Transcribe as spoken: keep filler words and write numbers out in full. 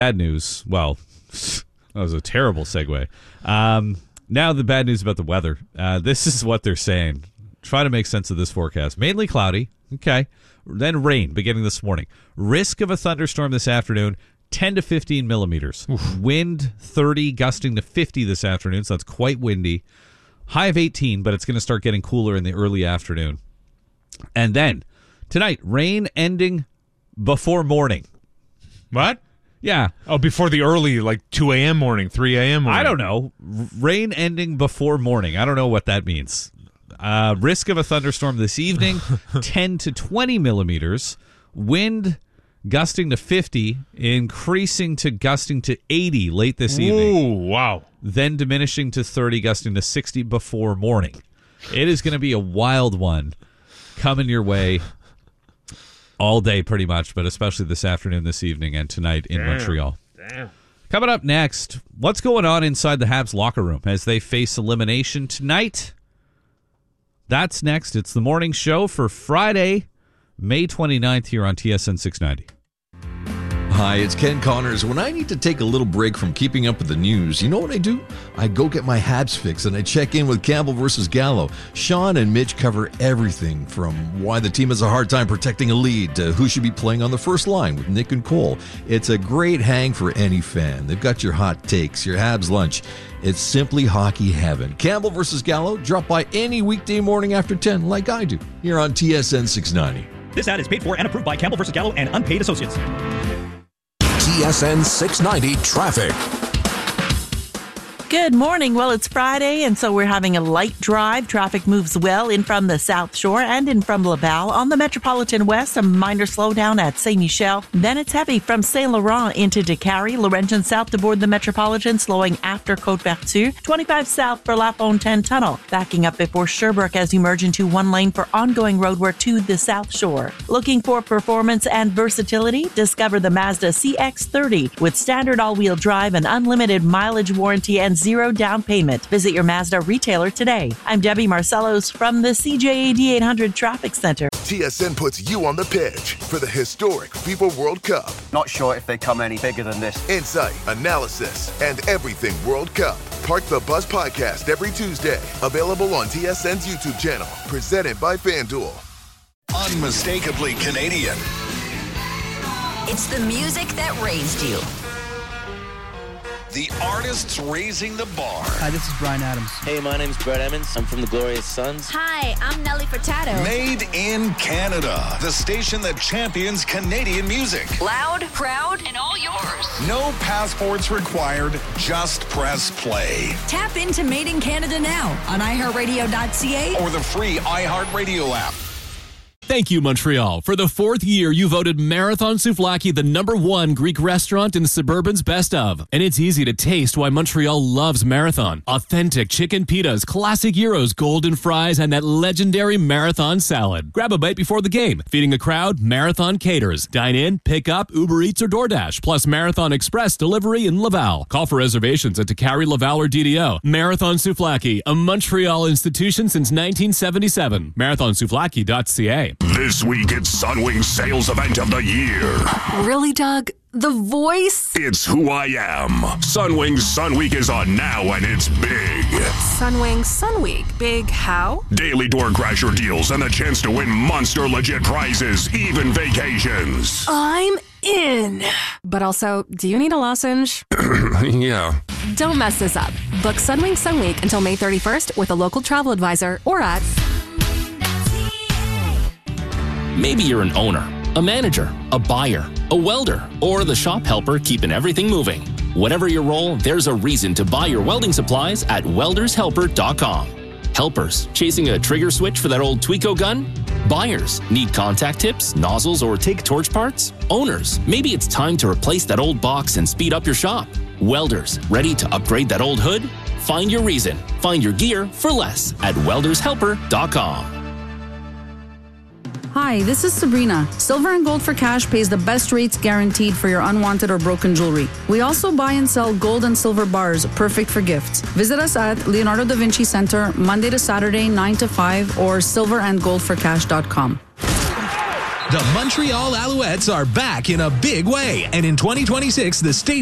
Bad news. Well, that was a terrible segue. Um, now the bad news about the weather. Uh, this is what they're saying. Try to make sense of this forecast. Mainly cloudy. Okay. Then rain beginning this morning. Risk of a thunderstorm this afternoon, ten to fifteen millimeters. Oof. Wind thirty, gusting to fifty this afternoon, so that's quite windy. High of eighteen, but it's going to start getting cooler in the early afternoon. And then tonight, rain ending before morning. What? Yeah. Oh, before the early, like two a.m. morning, three a.m. morning. I don't know. Rain ending before morning. I don't know what that means. Uh, risk of a thunderstorm this evening, ten to twenty millimeters. Wind gusting to fifty, increasing to gusting to eighty late this evening. Ooh, wow. Then diminishing to thirty, gusting to sixty before morning. It is going to be a wild one coming your way all day pretty much, but especially this afternoon, this evening, and tonight in Damn. Montreal. Damn. Coming up next, what's going on inside the Habs locker room as they face elimination tonight? That's next. It's the morning show for Friday, May twenty-ninth here on T S N six ninety. Hi, it's Ken Connors. When I need to take a little break from keeping up with the news, you know what I do? I go get my Habs fix and I check in with Campbell versus Gallo. Sean and Mitch cover everything from why the team has a hard time protecting a lead to who should be playing on the first line with Nick and Cole. It's a great hang for any fan. They've got your hot takes, your Habs lunch. It's simply hockey heaven. Campbell versus Gallo, drop by any weekday morning after ten like I do here on T S N six ninety. This ad is paid for and approved by Campbell versus Gallo and unpaid associates. T S N six ninety Traffic. Good morning. Well, it's Friday, and so we're having a light drive. Traffic moves well in from the South Shore and in from Laval. On the Metropolitan West, a minor slowdown at Saint Michel. Then it's heavy from Saint Laurent into Décarie. Laurentian south to board the Metropolitan, slowing after Côte-Vertu. twenty-five south for La Fontaine Tunnel. Backing up before Sherbrooke as you merge into one lane for ongoing roadwork to the South Shore. Looking for performance and versatility? Discover the Mazda C X thirty with standard all-wheel drive and unlimited mileage warranty and zero down payment. Visit your Mazda retailer today. I'm Debbie Marcellos from the C J A D eight hundred Traffic Center. T S N puts you on the pitch for the historic FIFA World Cup. Not sure if they come any bigger than this. Insight, analysis, and everything World Cup. Park the Bus podcast every Tuesday. Available on T S N's YouTube channel. Presented by FanDuel. Unmistakably Canadian. It's the music that raised you. The artists raising the bar. Hi, this is Bryan Adams. Hey, my name's Brett Emmons. I'm from the Glorious Sons. Hi, I'm Nelly Furtado. Made in Canada. The station that champions Canadian music. Loud, proud, and all yours. No passports required. Just press play. Tap into Made in Canada now on i heart radio dot c a or the free iHeartRadio app. Thank you, Montreal. For the fourth year, you voted Marathon Souvlaki the number one Greek restaurant in the Suburban's Best Of. And it's easy to taste why Montreal loves Marathon. Authentic chicken pitas, classic gyros, golden fries, and that legendary Marathon salad. Grab a bite before the game. Feeding the crowd, Marathon caters. Dine in, pick up, Uber Eats, or DoorDash. Plus Marathon Express delivery in Laval. Call for reservations at Décarie, Laval, or D D O. Marathon Souvlaki, a Montreal institution since nineteen seventy-seven. marathon souvlaki dot c a. This week, it's Sunwing's sales event of the year. Really, Doug? The voice? It's who I am. Sunwing's Sun Week is on now, and it's big. Sunwing Sun Week. Big how? Daily door crasher deals and the chance to win monster legit prizes, even vacations. I'm in. But also, do you need a lozenge? Yeah. Don't mess this up. Book Sunwing Sun Week until May thirty-first with a local travel advisor or at... Maybe you're an owner, a manager, a buyer, a welder, or the shop helper keeping everything moving. Whatever your role, there's a reason to buy your welding supplies at welders helper dot com. Helpers, chasing a trigger switch for that old Tweco gun? Buyers, need contact tips, nozzles, or take torch parts? Owners, maybe it's time to replace that old box and speed up your shop. Welders, ready to upgrade that old hood? Find your reason. Find your gear for less at welders helper dot com. Hi, this is Sabrina. Silver and Gold for Cash pays the best rates guaranteed for your unwanted or broken jewelry. We also buy and sell gold and silver bars, perfect for gifts. Visit us at Leonardo da Vinci Center, Monday to Saturday, nine to five, or silver and gold for cash dot com. The Montreal Alouettes are back in a big way, and in twenty twenty-six, the state